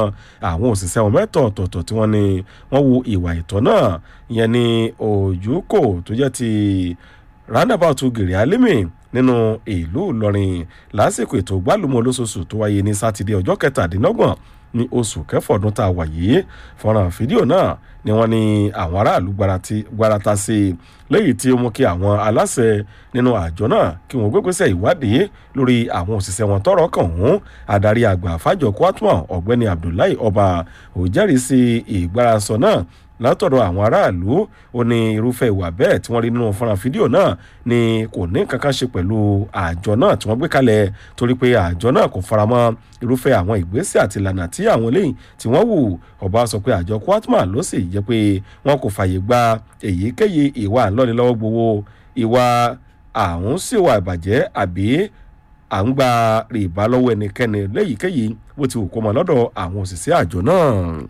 àwọn òṣìṣẹ́ wọn mẹ́tọ̀ ọ̀tọ̀ọ̀tọ̀ tí wọ́n ní wọ́n wu ìwà ìtọ́ náà ìyẹn ní Òjúkò tó jẹ́ ti roundabout Gèrè Alimi nínú ìlú Ìlọrin lásìkò ètò gbálùmọ̀ olóṣooṣù tó wáyé ní sátidé ọjọ́ 17 ní oṣù kẹfà ọdún tá a wà yìí. Fọ́nrán fídíò náà ni wọ́n ní àwọn aráàlú gbarata sí lẹ́yìn tí ó mú kí àwọn aláṣẹ nínú àjọ náà kí wọ́n gbégbésẹ̀ ìwádìí lórí àwọn òṣìṣẹ́ wọn tọ́rọ̀ kàn wọ́n. Adarí àgbà fájọ Kwatma Ọ̀gbẹ́ni Abdullahi Ọba ó jẹ́rìí sí ìgbárasọ náà látọ̀dọ̀ àwọn aráàlú. Ó ní irúfẹ́ ìwà bẹ́ẹ̀ tí wọ́n rí nínú fọ́nrán fídíò náà ni kò ní kankan ṣe pẹ̀lú àjọ náà tí wọ́n gbé kalẹ̀ torí pé àjọ náà kò faramọ́ irúfẹ́ àwọn ìgbésẹ̀ àti ìlànà tí àwọn eléyìí tí wọ́n wù. Ọba sọ pé àjọ Kwatma ló sì jẹ́ pé wọn kò fààyè gba èyíkéyìí ìwà ńlọ́nilọ́wọ́ gbowó, ìwà àrùn síwà ìbàjẹ́ àbí à ń gba rìbá lọ́wọ́ ẹnikẹ́ni léyìíkéyìí bó ti wù kó mọ lọ́dọ̀ àwọn òṣìṣẹ́ àjọ náà.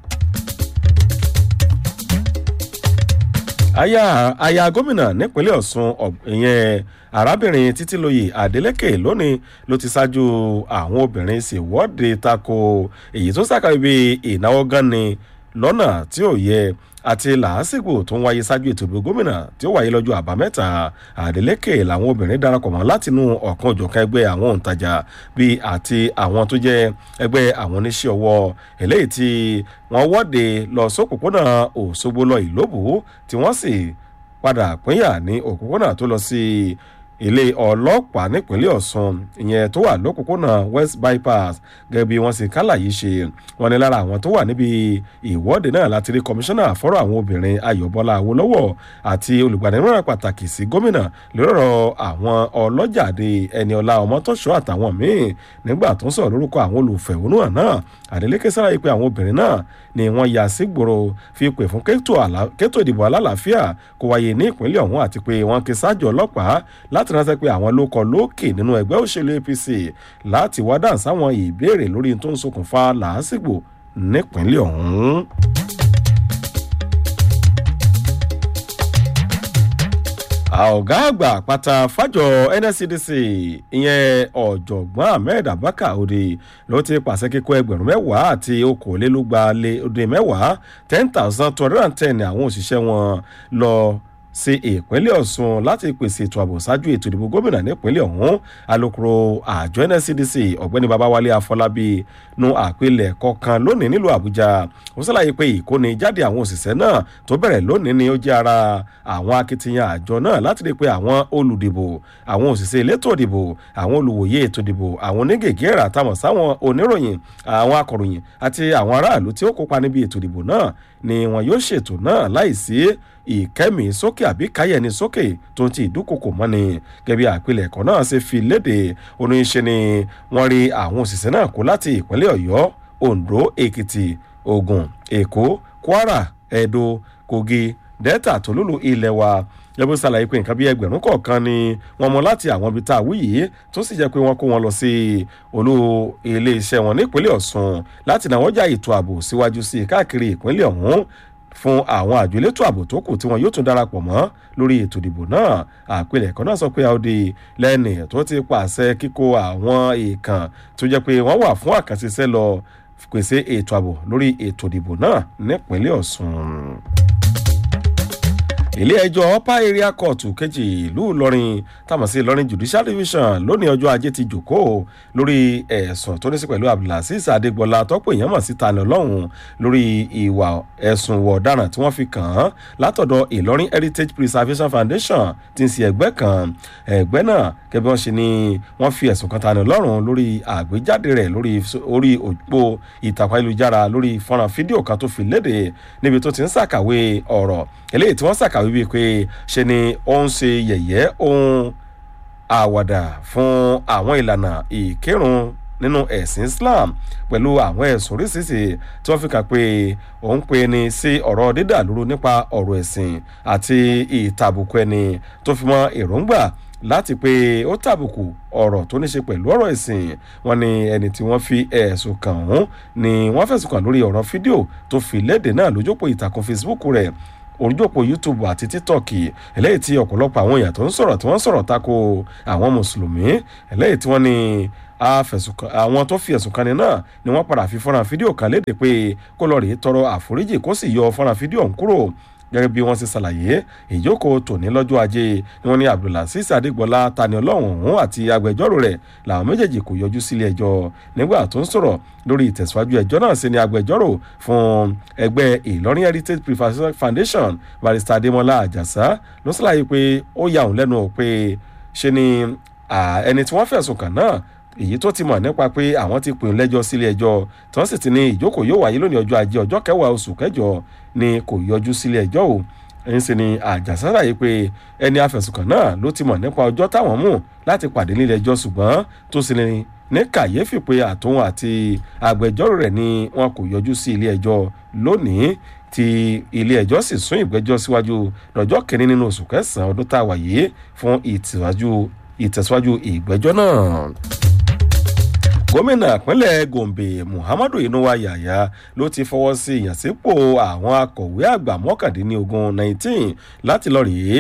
aya gómìnà nípínlẹ̀ Ọ̀ṣun ìyẹn arábìnrin Títílóyè Adélékè lónìí ló ti ṣáájú àwọn obìnrin ṣèwọ́de tako èyí tó ṣàkàwé ìnáwó gan ni lọ́nà tí ò yẹ àti làásìgbò tó ń wáyé ṣáájú ètò ìdìbò gómìnà tí ó wáyé lọ́jọ́ àbámẹ́ta. Adélékè làwọn obìnrin darapọ̀ mọ́ látinú ọ̀kan òjọ̀kan ẹgbẹ́ àwọn òǹtajà bíi àti àwọn tó jẹ́ ẹgbẹ́ àwọn oníṣẹ́ ọwọ́ eléyìí tí wọ́n wọ́de lọ sópòpónà Òṣogbo lọ Ìlóbù tí wọ́n sì padà pínyà ní òpópónà tó lọ sí ilé ọlọ́pàá nípínlẹ̀ Ọ̀ṣun ìyẹn tó wà lópòpónà West Bypass gẹ́gẹ́ bí wọ́n sì kálàyé ṣe. Wọ́n ní lára àwọn tó wà níbi ìwọ́de náà láti rí kọmíṣánná fọ́rọ̀ àwọn obìnrin Ayọ̀bọ́lá Awólọ́wọ̀ àti olùgbàdàmọ̀ràn pàtàkì sí gómìnà lórọ̀ àwọn ọlọ́jàde Ẹniọlá Ọmọ́tọ́ṣọ́ àtàwọn míì. Nígbà tó ń sọ̀rọ̀ lórúkọ àwọn olùfẹ̀hónúhàn náà, Adélékè ṣàlàyé pé àwọn obìnrin náà ni wọ́n ya sígboro fi pè fún kétò ìdìbò alálàáfíà kó wáyé ní ìpínlẹ̀ ọ̀hún àti pé wọ́n ké sájọ ọlọ́pàá láti ránṣẹ́ pé àwọn ló kọ lókè nínú ẹgbẹ́ òṣèlú APC láti wá dáhùn sáwọn ìbéèrè lórí tó ń ṣokùnfà làásìgbò nípínlẹ̀ ọ̀hún. Ọ̀gá àgbà pátá fájọ NSCDC ìyẹn ọ̀jọ̀gbọ́n Ahmed Abubakar Ode ló ti pàṣẹ kíkó 10,000 àti okòólélúgba-lé-10,000 10,210 àwọn òṣìṣẹ́ wọn lọ sí ìpínlẹ̀ Ọ̀ṣun láti pèsè ètò ààbò ṣáájú ètò ìdìbò gómìnà nípínlẹ̀ ọ̀hún. Alukoro àjọ NSCDC Ọ̀gbẹ́ni Babáwálé Afọlábí nu àpilẹ̀kọ kan lónìí nílùú Àbújá. Ó ṣàlàyé pé ìkóni jáde àwọn òṣìṣẹ́ náà tó bẹ̀rẹ̀ lónìí ni ó jẹ́ ara àwọn akitiyan àjọ náà láti rí pé àwọn olùdìbò, àwọn òṣìṣẹ́ elétò ìdìbò, àwọn olùwòye ètò ìdìbò, àwọn onígègé ẹ̀rà táwọn sáwọn oníròyìn, àwọn akọ̀ròyìn àti àwọn aráàlú tí ó kópa níbi ètò ìdìbò náà ni wọn yóò ṣètò náà láìsí ìkẹ́mi sókè àbí káyẹ̀ni sókè tó ti ìdúkokò mọ́ni. Gẹ́gẹ́ bí àpilẹ̀kọ náà ṣe fi léde, oníṣẹ́ ni wọ́n rí àwọn òṣìṣẹ́ náà kó láti ìpínlẹ̀ Ọ̀yọ́, Oǹdó, Èkìtì, Ògùn, Èkó, Kwara, Ẹdó, Kogi, Delta tó lùlù ilẹ̀ wa. Lẹ́bù ṣàlàyé pé nǹkan bí 1000 kọ̀ọ̀kan ni wọ́n mú láti àwọn ibi tá a wí yìí tó sì jẹ́ pé wọ́n kó wọn lọ sí olú ilé-iṣẹ́ wọn nípínlẹ̀ Ọ̀ṣun láti náà wọ́n já ètò ààbò síwájú sí káàkiri ìpínlẹ̀ ọ̀hún fún àwọn àjọ elétò ààbò tó kù tí wọn yóò tún darapọ̀ mọ́ lórí ètò ìdìbò náà. Àpilẹ̀kọ náà sọ pé Ode lẹ́ni tó ti pàṣẹ kíkó àwọn èèkàn tó jẹ́ pé wọ́n wà fún àkànṣiṣẹ́ lọ pèsè ètò ààbò lórí ètò ìdìbò náà nípínlẹ̀ Ọ̀ṣun. Ilé ẹjọ́ Upper Area Court kejì ìlú Ìlọrin táwọn sí Ìlọrin Judicial Division lónìí ọjọ́ Ajé ti jókòó lórí ẹ̀sùn tó ní sí pẹ̀lú Abdulaziz Adégbọlá tọ́pọ̀ èèyàn mọ̀ sí Tani Ọlọ́run lórí ìwà ẹ̀sùn ìwà ọ̀daràn tí wọ́n fi kàn án látọ̀dọ̀ Ìlọrin Heritage Preservation Foundation tí ń ṣe ẹgbẹ́ kan. Ẹgbẹ́ náà gẹ́gẹ́ wọ́n ṣe ni wọ́n fi ẹ̀sùn kan Tani Ọlọ́run lórí àgbéjáde rẹ̀ lórí òpó ìtàkùn ayélujára lórí fọ́nrán fídíò kan tó fi léde níbi tó ti ń ṣàkàwé ọ̀rọ̀ eléyìí tí wọ́n ṣàkàwé wípé pé ṣe ni ó ń ṣe yẹ̀yẹ́ ohun àwàdà fún àwọn ìlànà ìkírun nínú ẹ̀sìn Islam pẹ̀lú àwọn ẹ̀sùn oríṣiríṣi tí wọ́n fi kà pé òun pe ni sí ọ̀rọ̀ dídàlúrú nípa ọ̀rọ̀ ẹ̀sìn àti ìtàbùkù ẹni tó fi mọ́ èròǹgbà láti pé ó tàbùkù ọ̀rọ̀ tó ní ṣe pẹ̀lú ọ̀rọ̀ ẹ̀sìn. Wọ́n ní ẹni tí wọ́n fi ẹ̀sùn kàn án ni wọ́n fẹ̀sùn kàn lórí ọ̀rọ̀ fídíò tó fi léde náà lójópò ìtàkùn Facebook rẹ̀, oríjòpó YouTube àti TikTok eléyìí tí ọ̀pọ̀lọpọ̀ àwọn èèyàn tó ń sọ̀rọ̀ tí wọ́n sọ̀rọ̀ tako àwọn mùsùlùmí eléyìí tí wọ́n ní àwọn tó fi ẹ̀sùn kanni náà ni wọ́n padà fi fọ́nrán fídíò kan léde pé kó lọ rèé tọrọ àforíjì kó sì yọ fọ́nrán fídíò ọ̀hún kúrò gẹ́gẹ́ bí wọ́n ṣe ṣàlàyé ìjókòó tòní lọ́jọ́ ajé ni wọ́n ní Abdulaziz Adégbọlá Taniọlọ́run ọ̀hún àti agbẹjọ́rò rẹ̀ làwọn méjèèjì kò yọjú sílé ẹjọ́ nígbà tó ń sọ̀rọ̀ lórí ìtẹ̀síwájú ẹjọ́ náà sí ni agbẹjọ́rò fún ẹgbẹ́ Ìlọrin Heritage Preservation Foundation Barrister Adémọ́lá Àjàsá ló ṣàlàyé pé ó yà òun lẹ́nu pé ṣe ni ẹni tí wọ́n fẹ̀sùn kàn náà èyí tó ti mọ̀ nípa pé àwọn ti pè ń lẹ́jọ́ sílé ẹjọ́ tí wọ́n sì ti ní ìjókòó yóò wáyé lónìí ọjọ́ ajé ọjọ́ 10 oṣù kẹjọ ni kò yọjú sílé ẹjọ́ o ẹ̀yìn sì ni Àjàsá ṣàlàyé pé ẹni afẹ̀sùnkàn náà ló ti mọ̀ nípa ọjọ́ táwọn mú láti pàdé nílé ẹjọ́ ṣùgbọ́n tó sì ní kàyéfì pé àtòun àti agbẹjọ́rò rẹ̀ ni wọn kò yọjú sí ilé ẹjọ́ lónìí tí ilé ẹjọ́ sì sún ìgbẹ́jọ́ síwájú lọ́jọ́ 1 nínú oṣù kẹsàn-án ọdún tá a wà yìí fún ìtẹ̀síwájú ìgbẹ́jọ́ náà. Gómìnà ìpínlẹ̀ Gombe Muhammadu Inuwa Yahaya ló ti fọwọ́ sí ìyànsípò àwọn akọ̀wé àgbà 19 láti lọ rèé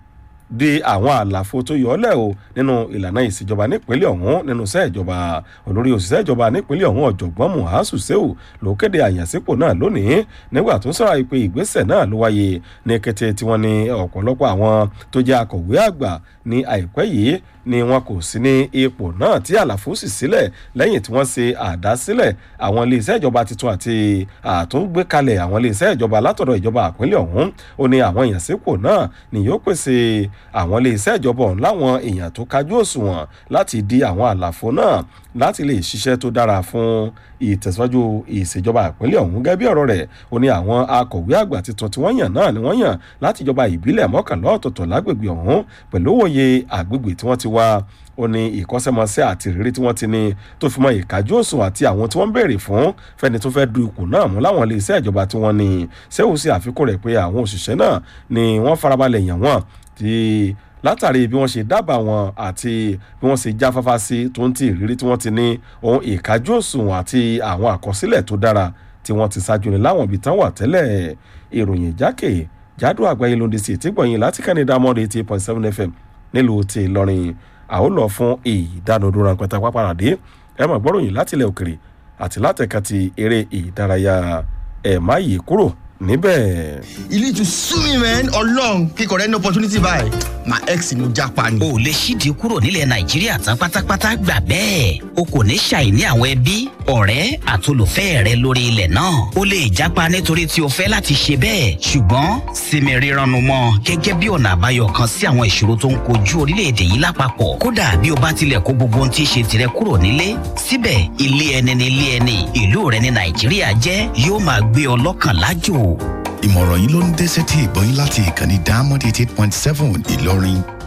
di àwọn àlàfo tó yọlẹ̀ o nínú ìlànà ìṣèjọba nípínlẹ̀ ọ̀hún nínú iṣẹ́ ìjọba olórí òṣìṣẹ́ ìjọba nípínlẹ̀ ọ̀hún ọ̀jọ̀gbọ́n Muhasu Sehu ló kéde àyànsípò náà lónìí nígbà tó ń sọ̀rọ̀ ìpè ìgbésẹ̀ náà ló wáyé ní kété tí wọ́n ní ọ̀pọ̀lọpọ̀ àwọn tó jẹ́ akọ̀wé àgbà ní àìpẹ́ yìí ni wọn kò sí ní ipò náà tí àlàfo sì sílẹ̀ lẹ́yìn tí wọ́n ṣe àdásílẹ̀ àwọn iléeṣẹ́ ìjọba tuntun àti àtúngbékalẹ̀ àwọn iléeṣẹ́ ìjọba látọ̀dọ̀ ìjọba ìpínlẹ̀ ọ̀hún ó ní àwọn ìyànsípò náà ni yóò pèsè àwọn iléeṣẹ́ ìjọba ọ̀hún láwọn èèyàn tó kájú òṣùwọ̀n láti di àwọn àlàfo náà láti lè ṣiṣẹ́ tó dára fún ìtẹ̀síwájú ìṣèjọba ìpínlẹ̀ ọ̀hún gẹ́gẹ́ bí ọ̀rọ̀ rẹ̀ ó ní àwọn akọ̀wé àgbà tuntun tí wọ́n yàn náà ni wọ́n yàn láti ìjọba ìbílẹ̀ 11 ọ̀tọ̀ọ̀tọ̀ lágbègbè ọ̀hún pẹ̀lú òye àgbègbè tí wọ́n ti wá ó ní ìkọ́ṣẹ́mọṣẹ́ àti ìrírí tí wọ́n ti ní tó fi mọ ìkájú òṣùwọ̀n àti àwọn tí wọ́n ń béèrè fún fẹ́ni tó fẹ́ du ipò náà mú láwọn iléeṣẹ́ ìjọba tí wọ́n ní Sehu sí àfikún rẹ̀ pé àwọn òṣìṣẹ́ náà ni wọ́n farabalẹ̀ yàn wọ́n tí látàrí bí wọ́n ṣe dábàá wọn àti bí wọ́n ṣe jáfáfá sí tó ń ti ìrírí tí wọ́n ti ní ohun ìkájú òṣùwọ̀n àti àwọn àkọsílẹ̀ tó dára tí wọ́n ti ṣáájú ní láwọn ibi tán wà tẹ́lẹ̀ ìròyìn jákèjádò àgbáyé ló ń di sí ìtìgbọ̀nyìn láti kẹ́ni dámọ́dé 88.7 FM nílùú ti Ìlọrin àwọn lọ fún ìdánudúró ráńpẹ́ta pápánàdé ẹ máa gbọ́ròyìn láti ilẹ̀ òkèrè àti látẹ̀ka ti eré ìdárayá ẹ̀ má yí kúrò níbẹ̀. You need to sue me man ọlọ́run kíkọ̀ rẹ ní opportunity báyìí my ex ni japa ni. o lè ṣídìí kúrò nílẹ̀ Nàìjíríà tán pátápátá gbà bẹ́ẹ̀ o kò ní ṣàìní àwọn ẹbí ọ̀rẹ́ àtolùfẹ́ rẹ lórí ilẹ̀ náà o lè japa nítorí tí o fẹ́ láti ṣe bẹ́ẹ̀ ṣùgbọ́n sinmi rírannu mọ́ gẹ́gẹ́ bí ọ̀nà àbáyọ kan sí àwọn ìṣòro tó ń kojú orílẹ̀-èdè yìí lápapọ̀ kódà bí o bá tilẹ̀ kó gbogbo ohun tí í ṣe tirẹ̀ kúrò nílé síbẹ̀ ilé ẹni ní ilé ẹni ìlú rẹ ní Nàìjíríà jẹ́ yóò máa gbé ọ lọ́kàn lájò. Ìmọ̀ràn yìí ló ń dé sétí ìgbọ́yìn láti ìkànnì Diamond 88.7 Ìlọrin.